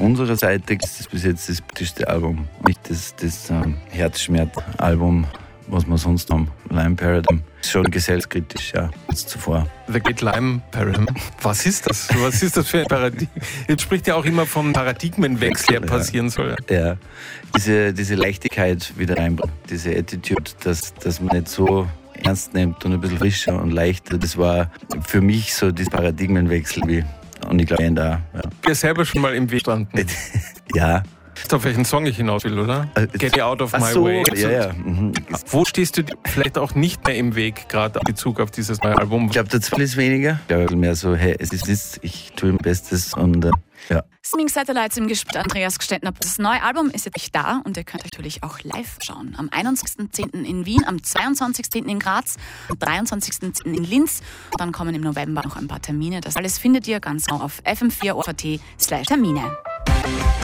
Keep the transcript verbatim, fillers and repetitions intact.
unserer Seite ist das bis jetzt das beste Album. Nicht das, das ähm, Herzschmerz-Album, was wir sonst haben. Lime Paradigm. Ist schon gesellskritisch, ja, als zuvor. The Great Lime Paradigm. Was ist das? Was ist das für ein Paradigma? Jetzt spricht ja auch immer vom Paradigmenwechsel, der passieren soll. Ja, diese, diese Leichtigkeit wieder reinbringen. Diese Attitude, dass, dass man nicht so ernst nimmt und ein bisschen frischer und leichter. Das war für mich so dieser Paradigmenwechsel wie. Und ich glaube, da. Ja. Wir selber schon mal im Weg standen. Ja. Weißt du, auf welchen Song ich hinaus will, oder? Äh, Get It Out of Ach My so, Way. Ja, ja. Mhm. Wo stehst du vielleicht auch nicht mehr im Weg, gerade in Bezug auf dieses neue Album? Ich glaube, der Zweifel ist weniger. Ich glaube mehr so, hey, es ist es, ich tue mein Bestes und äh, ja. Smink Satellites im Gespräch. Andreas Gstettner. Das neue Album ist jetzt da und ihr könnt natürlich auch live schauen. Am einundzwanzigsten zehnten in Wien, am zweiundzwanzigsten zehnten in Graz, am dreiundzwanzigsten zehnten in Linz. Und dann kommen im November noch ein paar Termine. Das alles findet ihr ganz genau auf f m vier punkt o r t slash Termine.